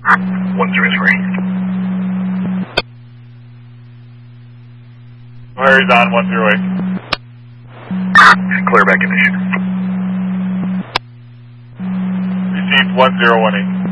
103. Larry's on 108. Clear back ignition. Received 1018.